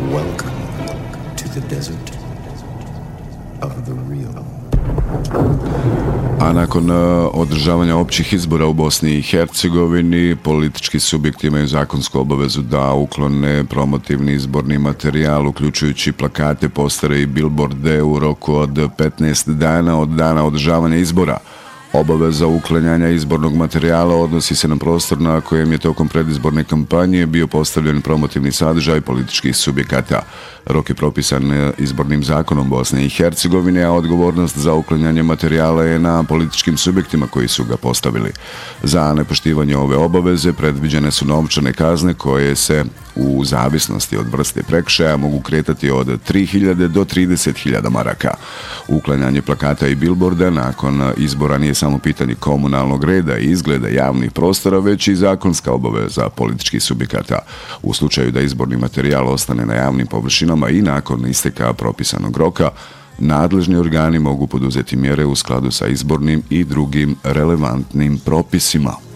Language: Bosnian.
Welcome to the desert of the real. A nakon održavanja općih izbora u Bosni i Hercegovini, politički subjekti imaju zakonsku obavezu da uklone promotivni izborni materijal, uključujući plakate, postere i bilborde u roku od 15 dana od dana održavanja izbora. Obaveza uklanjanja izbornog materijala odnosi se na prostor na kojem je tokom predizborne kampanje bio postavljen promotivni sadržaj političkih subjekata. Rok je propisan izbornim zakonom Bosne i Hercegovine, a odgovornost za uklanjanje materijala je na političkim subjektima koji su ga postavili. Za nepoštivanje ove obaveze predviđene su novčane kazne koje se u zavisnosti od vrste prekršaja mogu kretati od 3.000 do 30.000 maraka. Uklanjanje plakata i bilborda nakon izbora nije samo pitanje komunalnog reda i izgleda javnih prostora, već i zakonska obaveza političkih subjekata. U slučaju da izborni materijal ostane na javnim površinama i nakon isteka propisanog roka, nadležni organi mogu poduzeti mjere u skladu sa izbornim i drugim relevantnim propisima.